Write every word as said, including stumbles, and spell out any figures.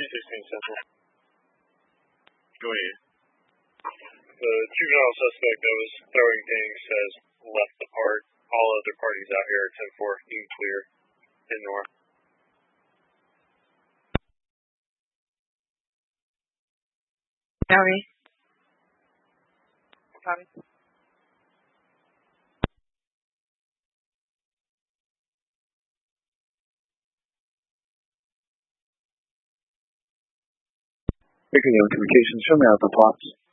sixteen Central. Go ahead. The juvenile suspect that was throwing things has left the park. All other parties out here are ten four. You can clear in north. County. County. Picking up communications from the Alpha Plots.